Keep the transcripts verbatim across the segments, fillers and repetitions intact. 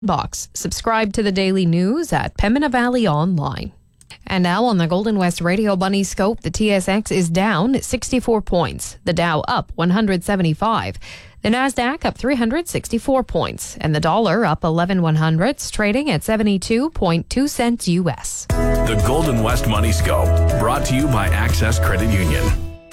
box. Subscribe to the daily news at Pembina Valley Online. And now on the Golden West Radio Bunny Scope, the T S X is down sixty-four points. The Dow up one hundred seventy-five. The Nasdaq up three hundred sixty-four points. And the dollar up eleven one hundredths, trading at seventy-two point two cents U S. The Golden West Money Scope, brought to you by Access Credit Union.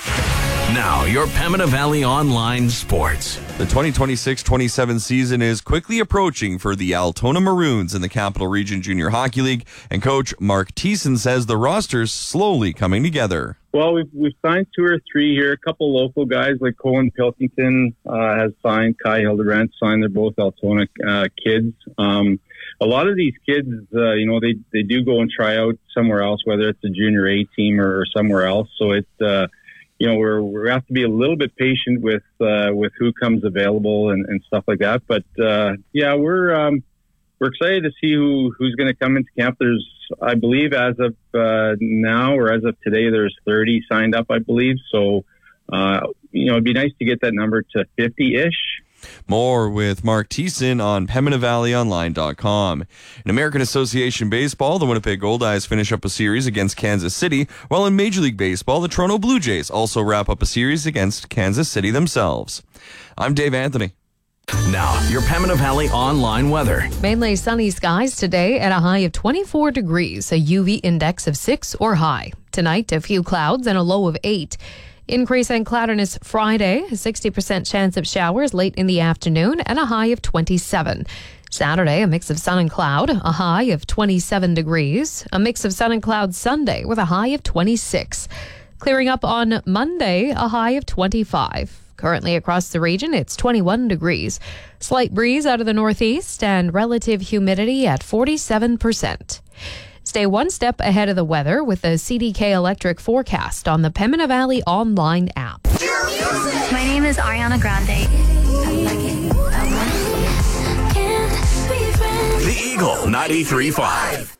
Now, your Pembina Valley Online Sports. The twenty twenty-six twenty-seven season is quickly approaching for the Altona Maroons in the Capital Region Junior Hockey League, and coach Mark Thiessen says the roster's slowly coming together. Well, we've, we've signed two or three here. A couple local guys like Colin Pilkington uh, has signed. Kai Hildebrand signed. They're both Altona uh, kids. Um, a lot of these kids, uh, you know, they, they do go and try out somewhere else, whether it's a junior A team or, or somewhere else. So it's... Uh, You know, we're we have to be a little bit patient with uh, with who comes available and, and stuff like that. But uh, yeah, we're um, we're excited to see who who's going to come into camp. There's, I believe, as of uh, now or as of today, there's thirty signed up, I believe. So uh, you know, it'd be nice to get that number to fifty-ish. More with Mark Thiessen on Pembina Valley Online dot com. In American Association Baseball, the Winnipeg Goldeyes finish up a series against Kansas City, while in Major League Baseball, the Toronto Blue Jays also wrap up a series against Kansas City themselves. I'm Dave Anthony. Now, your Pembina Valley Online weather. Mainly sunny skies today at a high of twenty-four degrees, a U V index of six or high. Tonight, a few clouds and a low of eight. Increasing cloudiness Friday, a sixty percent chance of showers late in the afternoon and a high of twenty-seven. Saturday, a mix of sun and cloud, a high of twenty-seven degrees. A mix of sun and cloud Sunday with a high of twenty-six. Clearing up on Monday, a high of twenty-five. Currently across the region, it's twenty-one degrees. Slight breeze out of the northeast and relative humidity at forty-seven percent. Stay one step ahead of the weather with the C D K Electric forecast on the Pembina Valley Online app. My name is Ariana Grande. The Eagle ninety-three point five.